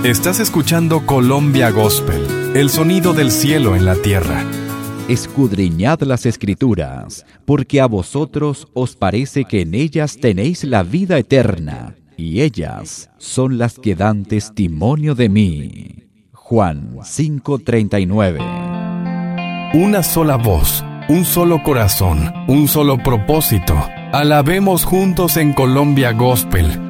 Estás escuchando Colombia Gospel, el sonido del cielo en la tierra. Escudriñad las Escrituras, porque a vosotros os parece que en ellas tenéis la vida eterna, y ellas son las que dan testimonio de mí. Juan 5:39. Una sola voz, un solo corazón, un solo propósito. Alabemos juntos en Colombia Gospel,